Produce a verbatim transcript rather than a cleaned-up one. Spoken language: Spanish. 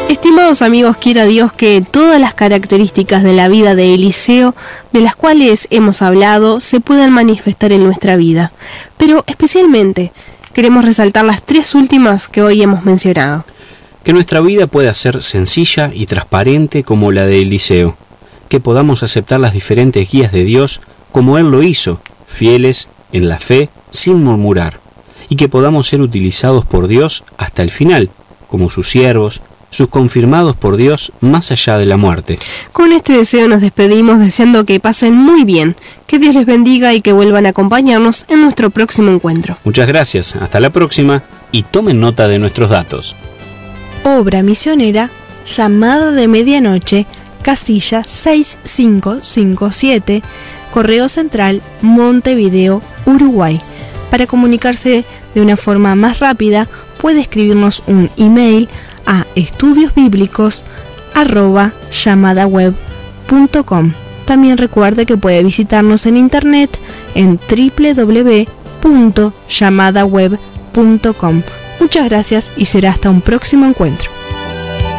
Estimados amigos, quiera Dios que todas las características de la vida de Eliseo, de las cuales hemos hablado, se puedan manifestar en nuestra vida. Pero especialmente queremos resaltar las tres últimas que hoy hemos mencionado. Que nuestra vida pueda ser sencilla y transparente como la de Eliseo. Que podamos aceptar las diferentes guías de Dios como Él lo hizo, fieles en la fe, sin murmurar. Y que podamos ser utilizados por Dios hasta el final, como sus siervos, sus confirmados por Dios más allá de la muerte. Con este deseo nos despedimos deseando que pasen muy bien, que Dios les bendiga y que vuelvan a acompañarnos en nuestro próximo encuentro. Muchas gracias, hasta la próxima y tomen nota de nuestros datos. Obra misionera, Llamada de Medianoche, casilla seis cinco cinco siete, Correo Central, Montevideo, Uruguay. Para comunicarse de una forma más rápida, puede escribirnos un email a estudiosbíblicos arroba llamadaweb punto com. También recuerde que puede visitarnos en internet en doble u doble u doble u punto llamadaweb punto com. Muchas gracias y será hasta un próximo encuentro.